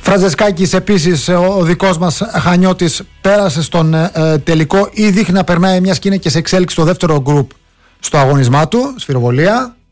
Φραντζεσκάκης επίσης, ο δικός μας Χανιώτης, πέρασε στον τελικό ή δείχνει να περνάει, μιας και είναι και σε εξέλιξη το δεύτερο γκρουπ στο αγωνισμά του, σφυροβολία.